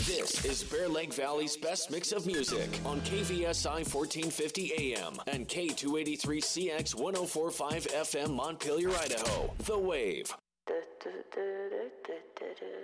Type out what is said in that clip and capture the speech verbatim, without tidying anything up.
This is Bear Lake Valley's best mix of music on K V S I fourteen fifty A M and K two eighty-three C X one oh four point five F M Montpelier, Idaho. The Wave.